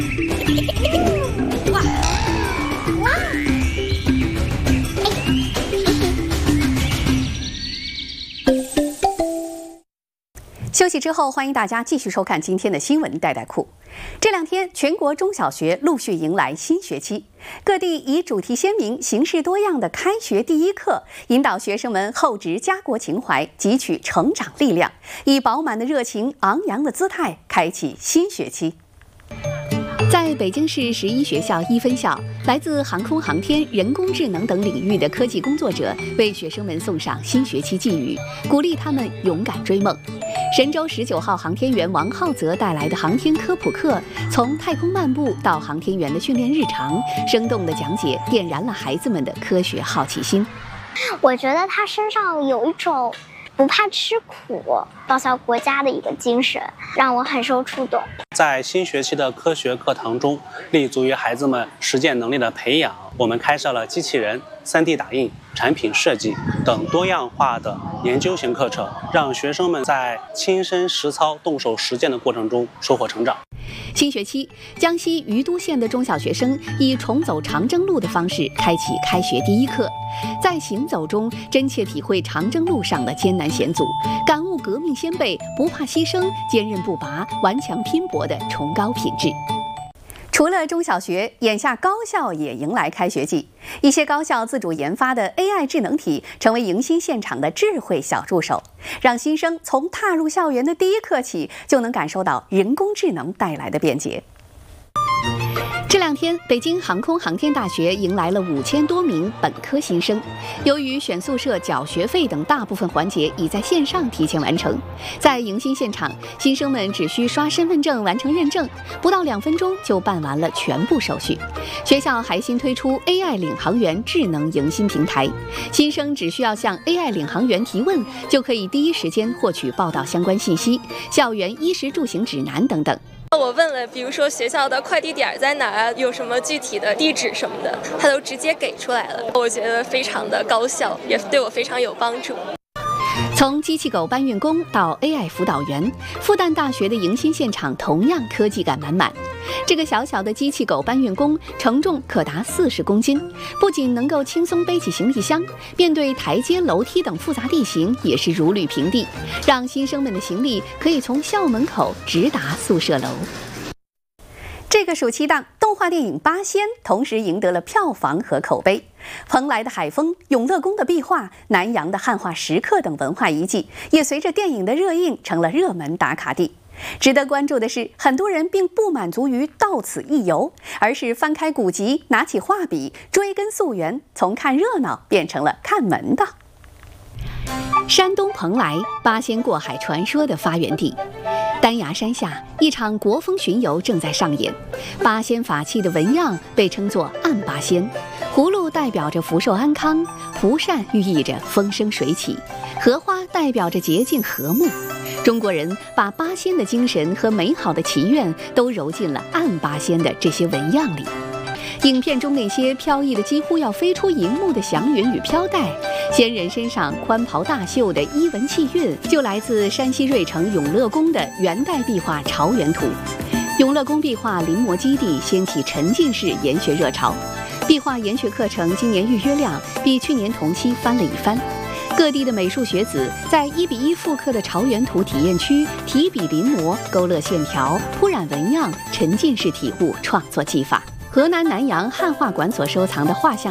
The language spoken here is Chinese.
休息之后，欢迎大家继续收看今天的新闻带带库。这两天，全国中小学陆续迎来新学期，各地以主题鲜明、形式多样的开学第一课，引导学生们厚植家国情怀，汲取成长力量，以饱满的热情、昂扬的姿态，开启新学期。在北京市11学校1分校，来自航空航天、人工智能等领域的科技工作者为学生们送上新学期寄语，鼓励他们勇敢追梦。神舟19号航天员王浩泽带来的航天科普课，从太空漫步到航天员的训练日常，生动的讲解点燃了孩子们的科学好奇心。 我觉得他身上有一种不怕吃苦、报效国家的一个精神，让我很受触动。 在新学期的科学课堂中，立足于孩子们实践能力的培养，我们开设了机器人、3D 打印、产品设计等多样化的研究型课程，让学生们在亲身实操、动手实践的过程中收获成长。 新学期，江西余都县的中小学生以重走长征路的方式开启开学第一课，在行走中真切体会长征路上的艰难险阻，感悟革命先辈不怕牺牲、坚韧不拔、顽强拼搏的崇高品质。除了中小学，眼下高校也迎来开学季。一些高校自主研发的 AI 智能体成为迎新现场的智慧小助手，让新生从踏入校园的第一刻起就能感受到人工智能带来的便捷。这两天，北京航空航天大学迎来了5000多名本科新生。由于选宿舍、缴学费等大部分环节已在线上提前完成，在迎新现场，新生们只需刷身份证完成认证，不到2分钟就办完了全部手续。学校还新推出 AI 领航员智能迎新平台，新生只需要向 AI 领航员提问，就可以第一时间获取报道相关信息、校园衣食住行指南等等。 我问了，比如说学校的快递点在哪儿，有什么具体的地址什么的，他都直接给出来了。我觉得非常的高效，也对我非常有帮助。 从机器狗搬运工到 AI 辅导员，复旦大学的迎新现场同样科技感满满。这个小小的机器狗搬运工承重可达40公斤，不仅能够轻松背起行李箱，面对台阶、楼梯等复杂地形也是如履平地，让新生们的行李可以从校门口直达宿舍楼。这个暑期档，动画电影《八仙》同时赢得了票房和口碑。蓬莱的海风、永乐宫的壁画、南洋的汉画石刻等文化遗迹，也随着电影的热映成了热门打卡地。值得关注的是，很多人并不满足于到此一游，而是翻开古籍，拿起画笔，追根溯源，从看热闹变成了看门道。山东蓬莱，八仙过海传说的发源地。丹崖山下，一场国风巡游正在上演。八仙法器的纹样被称作暗八仙，葫芦代表着福寿安康，蒲扇寓意着风生水起，荷花代表着洁净和睦。中国人把八仙的精神和美好的祈愿都揉进了暗八仙的这些纹样里。影片中那些飘逸的几乎要飞出荧幕的祥云与飘带，仙人身上宽袍大袖的衣纹气韵，就来自山西芮城永乐宫的元代壁画《朝元图》。永乐宫壁画临摹基地掀起沉浸式研学热潮，壁画研学课程今年预约量比去年同期翻了一番。各地的美术学子在1:1复刻的朝元图体验区提笔临摹，勾勒线条，铺染纹样，沉浸式体悟创作技法。河南南阳汉画馆所收藏的画像